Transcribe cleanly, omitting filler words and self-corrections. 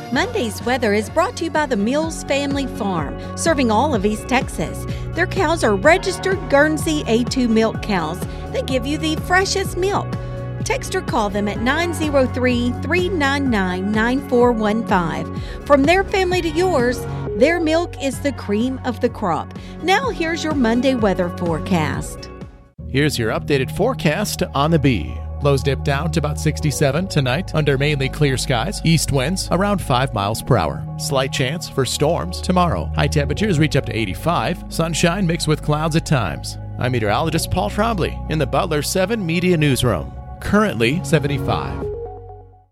Monday's weather is brought to you by the Mills Family Farm, serving all of East Texas. Their cows are registered Guernsey A2 milk cows. They give you the freshest milk. Text or call them at 903-399-9415. From their family to yours, their milk is the cream of the crop. Now here's your Monday weather forecast. Here's your updated forecast on the Bee. Lows dip down to about 67 tonight under mainly clear skies. East winds around 5 miles per hour. Slight chance for storms tomorrow. High temperatures reach up to 85. Sunshine mixed with clouds at times. I'm meteorologist Paul Trombley in the Butler 7 Media Newsroom. Currently 75.